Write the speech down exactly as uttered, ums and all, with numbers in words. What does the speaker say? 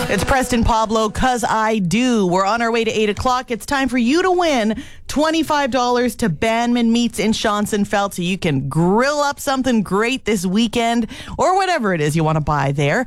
It's Preston Pablo, Cause I Do. We're on our way to eight o'clock. It's time for you to win twenty-five dollars to Banman Meats in Schonsenfeld so you can grill up something great this weekend or whatever it is you want to buy there.